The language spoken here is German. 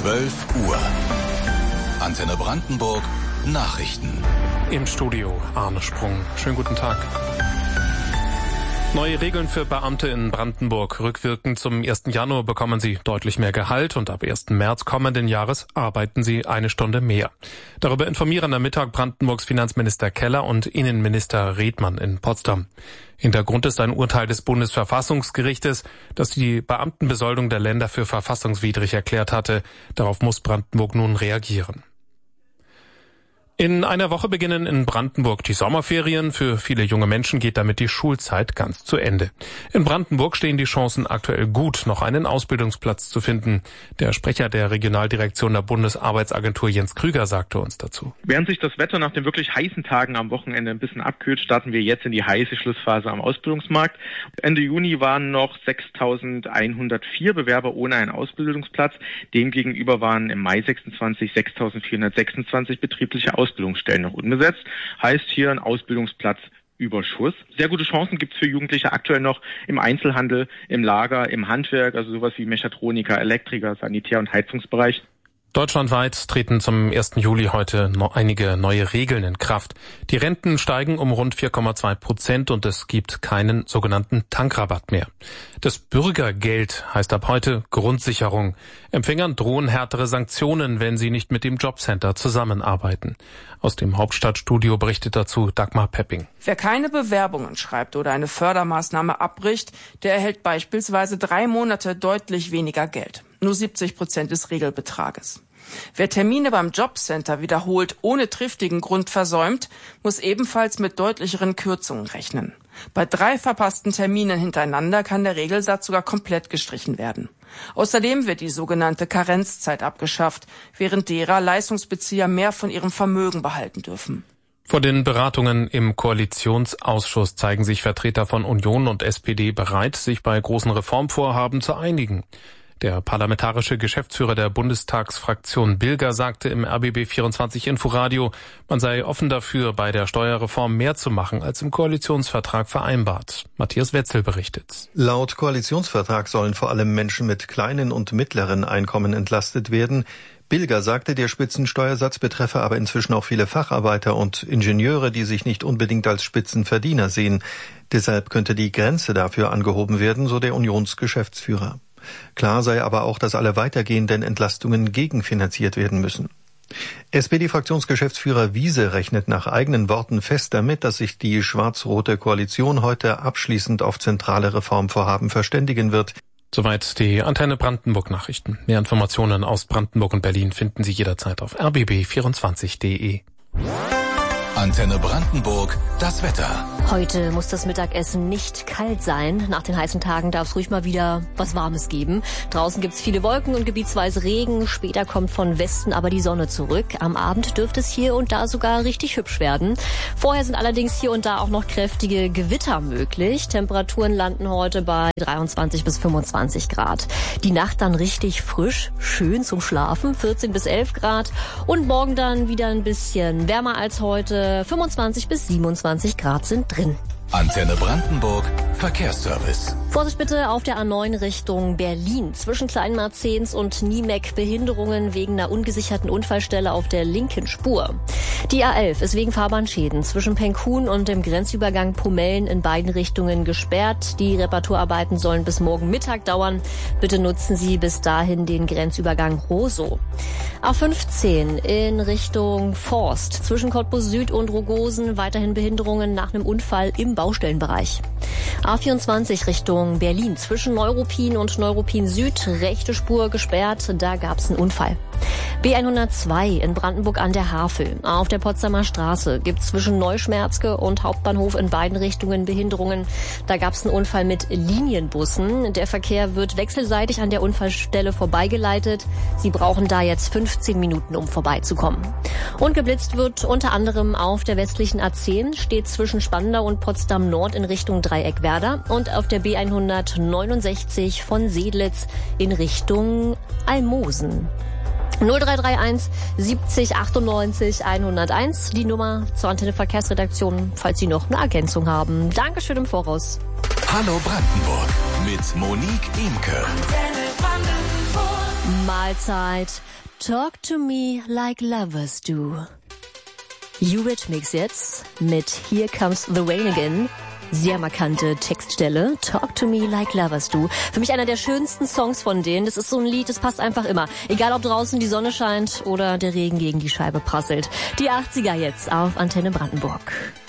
12 Uhr. Antenne Brandenburg Nachrichten. Im Studio Arne Sprung. Schönen guten Tag. Neue Regeln für Beamte in Brandenburg. Rückwirkend zum 1. Januar bekommen sie deutlich mehr Gehalt und ab 1. März kommenden Jahres arbeiten sie eine Stunde mehr. Darüber informieren am Mittag Brandenburgs Finanzminister Keller und Innenminister Redmann in Potsdam. Hintergrund ist ein Urteil des Bundesverfassungsgerichtes, das die Beamtenbesoldung der Länder für verfassungswidrig erklärt hatte. Darauf muss Brandenburg nun reagieren. In einer Woche beginnen in Brandenburg die Sommerferien. Für viele junge Menschen geht damit die Schulzeit ganz zu Ende. In Brandenburg stehen die Chancen aktuell gut, noch einen Ausbildungsplatz zu finden. Der Sprecher der Regionaldirektion der Bundesarbeitsagentur Jens Krüger sagte uns dazu. Während sich das Wetter nach den wirklich heißen Tagen am Wochenende ein bisschen abkühlt, starten wir jetzt in die heiße Schlussphase am Ausbildungsmarkt. Ende Juni waren noch 6.104 Bewerber ohne einen Ausbildungsplatz. Demgegenüber waren im Mai 26 6.426 betriebliche Ausbildungsstellen noch unbesetzt. Heißt hier ein Ausbildungsplatzüberschuss. Sehr gute Chancen gibt es für Jugendliche aktuell noch im Einzelhandel, im Lager, im Handwerk, also sowas wie Mechatroniker, Elektriker, Sanitär- und Heizungsbereich. Deutschlandweit treten zum 1. Juli heute noch einige neue Regeln in Kraft. Die Renten steigen um rund 4,2% und es gibt keinen sogenannten Tankrabatt mehr. Das Bürgergeld heißt ab heute Grundsicherung. Empfängern drohen härtere Sanktionen, wenn sie nicht mit dem Jobcenter zusammenarbeiten. Aus dem Hauptstadtstudio berichtet dazu Dagmar Pepping. Wer keine Bewerbungen schreibt oder eine Fördermaßnahme abbricht, der erhält beispielsweise 3 Monate deutlich weniger Geld. Nur 70% des Regelbetrages. Wer Termine beim Jobcenter wiederholt ohne triftigen Grund versäumt, muss ebenfalls mit deutlicheren Kürzungen rechnen. Bei 3 verpassten Terminen hintereinander kann der Regelsatz sogar komplett gestrichen werden. Außerdem wird die sogenannte Karenzzeit abgeschafft, während derer Leistungsbezieher mehr von ihrem Vermögen behalten dürfen. Vor den Beratungen im Koalitionsausschuss zeigen sich Vertreter von Union und SPD bereit, sich bei großen Reformvorhaben zu einigen. Der parlamentarische Geschäftsführer der Bundestagsfraktion Bilger sagte im RBB 24 Inforadio, man sei offen dafür, bei der Steuerreform mehr zu machen, als im Koalitionsvertrag vereinbart. Matthias Wetzel berichtet. Laut Koalitionsvertrag sollen vor allem Menschen mit kleinen und mittleren Einkommen entlastet werden. Bilger sagte, der Spitzensteuersatz betreffe aber inzwischen auch viele Facharbeiter und Ingenieure, die sich nicht unbedingt als Spitzenverdiener sehen. Deshalb könnte die Grenze dafür angehoben werden, so der Unionsgeschäftsführer. Klar sei aber auch, dass alle weitergehenden Entlastungen gegenfinanziert werden müssen. SPD-Fraktionsgeschäftsführer Wiese rechnet nach eigenen Worten fest damit, dass sich die schwarz-rote Koalition heute abschließend auf zentrale Reformvorhaben verständigen wird. Soweit die Antenne Brandenburg Nachrichten. Mehr Informationen aus Brandenburg und Berlin finden Sie jederzeit auf rbb24.de. Antenne Brandenburg, das Wetter. Heute muss das Mittagessen nicht kalt sein. Nach den heißen Tagen darf es ruhig mal wieder was Warmes geben. Draußen gibt's viele Wolken und gebietsweise Regen. Später kommt von Westen aber die Sonne zurück. Am Abend dürfte es hier und da sogar richtig hübsch werden. Vorher sind allerdings hier und da auch noch kräftige Gewitter möglich. Temperaturen landen heute bei 23 bis 25 Grad. Die Nacht dann richtig frisch, schön zum Schlafen, 14 bis 11 Grad. Und morgen dann wieder ein bisschen wärmer als heute. 25 bis 27 Grad sind drin. Antenne Brandenburg, Verkehrsservice. Vorsicht bitte auf der A9 Richtung Berlin. Zwischen Kleinmarzens und Niemek Behinderungen wegen einer ungesicherten Unfallstelle auf der linken Spur. Die A11 ist wegen Fahrbahnschäden zwischen Penkhuhn und dem Grenzübergang Pomellen in beiden Richtungen gesperrt. Die Reparaturarbeiten sollen bis morgen Mittag dauern. Bitte nutzen Sie bis dahin den Grenzübergang Rosow. A15 in Richtung Forst. Zwischen Cottbus Süd und Rogosen weiterhin Behinderungen nach einem Unfall im Baustellenbereich. A24 Richtung Berlin. Zwischen Neuruppin und Neuruppin Süd rechte Spur gesperrt. Da gab es einen Unfall. B102 in Brandenburg an der Havel. Auf der Potsdamer Straße gibt es zwischen Neuschmerzke und Hauptbahnhof in beiden Richtungen Behinderungen. Da gab es einen Unfall mit Linienbussen. Der Verkehr wird wechselseitig an der Unfallstelle vorbeigeleitet. Sie brauchen da jetzt 15 Minuten, um vorbeizukommen. Und geblitzt wird unter anderem auf der westlichen A10, steht zwischen Spandau und Potsdam Nord in Richtung Dreieckwerder und auf der B169 von Sedlitz in Richtung Almosen. 0331 70 98 101, die Nummer zur Antenne Verkehrsredaktion, falls Sie noch eine Ergänzung haben. Dankeschön im Voraus. Hallo Brandenburg mit Monique Imke. Mahlzeit. Talk to me like lovers do. Eurythmics jetzt mit Here Comes the Rain Again. Sehr markante Textstelle. Talk to me like lovers do. Für mich einer der schönsten Songs von denen. Das ist so ein Lied, das passt einfach immer. Egal ob draußen die Sonne scheint oder der Regen gegen die Scheibe prasselt. Die 80er jetzt auf Antenne Brandenburg.